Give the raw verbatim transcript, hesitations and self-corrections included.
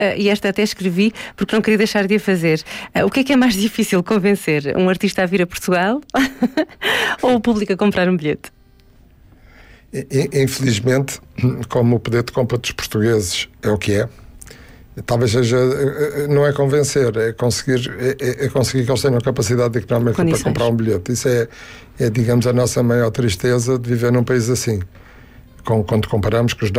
e esta até escrevi porque não queria deixar de a fazer. O que é que é mais difícil convencer? Um artista a vir a Portugal ou o público a comprar um bilhete? Infelizmente, como o poder de compra dos portugueses é o que é, talvez seja, não é convencer, é conseguir, é, é conseguir que eles tenham capacidade económica Condições. para comprar um bilhete. Isso é, é, digamos, a nossa maior tristeza de viver num país assim. Com, quando comparamos com os